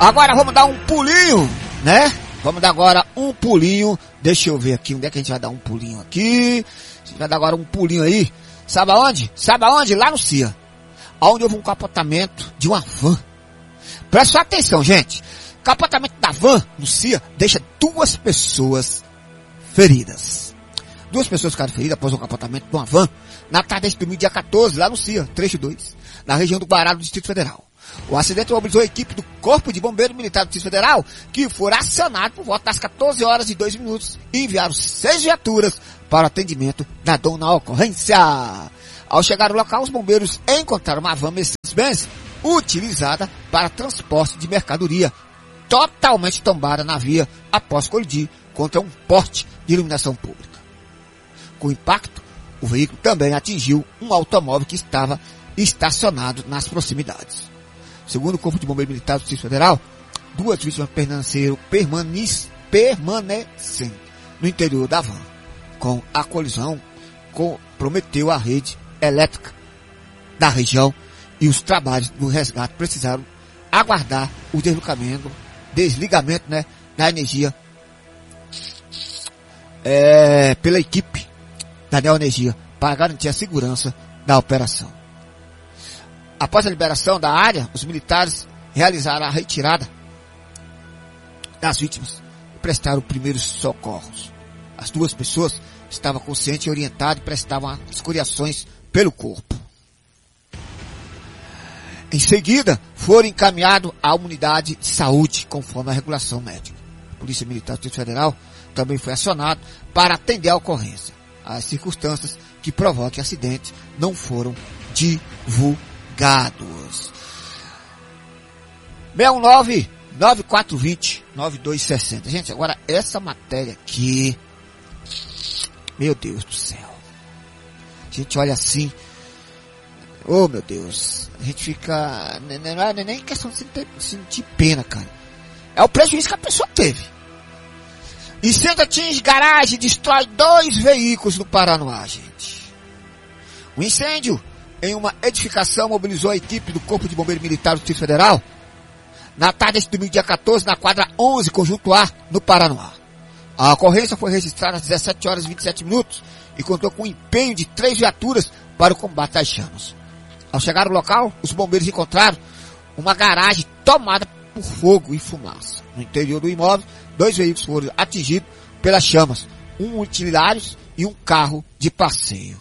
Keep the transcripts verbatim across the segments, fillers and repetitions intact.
Agora vamos dar um pulinho, né? Vamos dar agora um pulinho. Deixa eu ver aqui, onde é que a gente vai dar um pulinho aqui? A gente vai dar agora um pulinho aí. Sabe aonde? Sabe aonde? Lá no C I A. Onde houve um capotamento de uma van. Presta atenção, gente. O capotamento da van no C I A deixa duas pessoas feridas. Duas pessoas ficaram feridas após o capotamento de uma van na tarde deste domingo, dia quatorze, lá no C I A, trecho dois, na região do Guará, do Distrito Federal. O acidente mobilizou a equipe do Corpo de Bombeiro Militar do Distrito Federal, que foram acionados por volta das quatorze horas e dois minutos e enviaram seis viaturas para o atendimento da dona ocorrência. Ao chegar ao local, os bombeiros encontraram uma van Mercedes-Benz utilizada para transporte de mercadoria, totalmente tombada na via após colidir contra um poste de iluminação pública. Com o impacto, o veículo também atingiu um automóvel que estava estacionado nas proximidades. Segundo o Corpo de Bombeiro Militar do Distrito Federal, duas vítimas permaneceram, permanecem no interior da van. Com a colisão, comprometeu a rede elétrica da região e os trabalhos do resgate precisaram aguardar o desligamento, desligamento né, da energia é, pela equipe da Neoenergia para garantir a segurança da operação. Após a liberação da área, os militares realizaram a retirada das vítimas e prestaram primeiros socorros. As duas pessoas estavam conscientes e orientadas e prestavam escoriações pelo corpo. Em seguida, foram encaminhados à unidade de saúde, conforme a regulação médica. A Polícia Militar do Distrito Federal também foi acionada para atender a ocorrência. As circunstâncias que provocam o acidente não foram divulgadas. seis um nove, nove quatro dois zero, nove dois seis zero. Gente, agora essa matéria aqui, meu Deus do céu. A gente olha assim, oh meu Deus, a gente fica, não é nem questão de sentir pena, cara. É o prejuízo que a pessoa teve. Incêndio atinge garagem e destrói dois veículos no Paranoá, gente. O incêndio em uma edificação mobilizou a equipe do Corpo de Bombeiro Militar do Distrito Federal na tarde deste domingo, dia quatorze, na quadra onze, conjunto A, no Paranoá. A ocorrência foi registrada às dezessete horas e vinte e sete minutos e contou com o empenho de três viaturas para o combate às chamas. Ao chegar ao local, os bombeiros encontraram uma garagem tomada por fogo e fumaça. No interior do imóvel, dois veículos foram atingidos pelas chamas, um utilitário e um carro de passeio.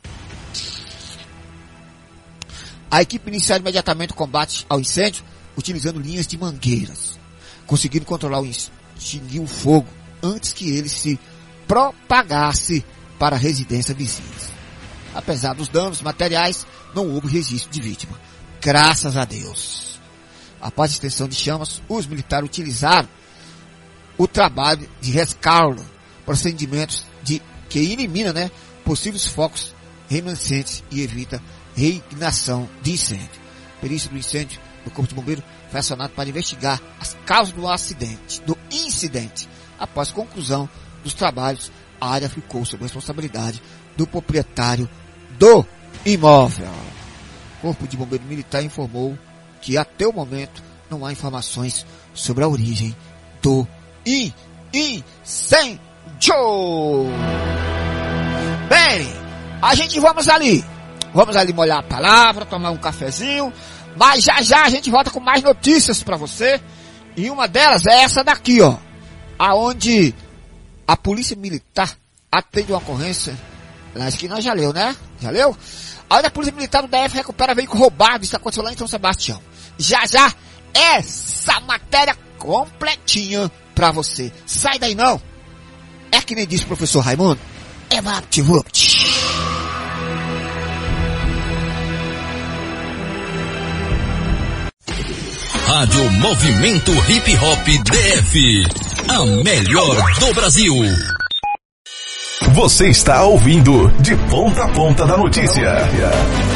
A equipe iniciou imediatamente o combate ao incêndio, utilizando linhas de mangueiras, conseguindo controlar o extinguir o fogo antes que ele se propagasse para a residência vizinha. Apesar dos danos materiais, não houve registro de vítima. Graças a Deus. Após a extensão de chamas, os militares utilizaram o trabalho de rescaldo, procedimentos de, que elimina, né, possíveis focos remanescentes e evita reignação de incêndio. A perícia do incêndio do Corpo de Bombeiro foi acionado para investigar as causas do acidente, do incidente. Após conclusão dos trabalhos, a área ficou sob responsabilidade do proprietário do imóvel. O Corpo de Bombeiro Militar informou que até o momento não há informações sobre a origem do incêndio. Bem, a gente vamos ali. Vamos ali molhar a palavra, tomar um cafezinho, mas já já a gente volta com mais notícias para você. E uma delas é essa daqui, ó, aonde a Polícia Militar atende uma ocorrência, acho que nós já leu, né? Já leu? Aonde a Polícia Militar do D F recupera veículo roubado, isso aconteceu lá em São Sebastião. Já já, essa matéria completinha pra você. Sai daí não. É que nem disse o professor Raimundo. É VaptVupt. Rádio Movimento Hip Hop D F. A melhor do Brasil. Você está ouvindo De Ponta a Ponta da Notícia.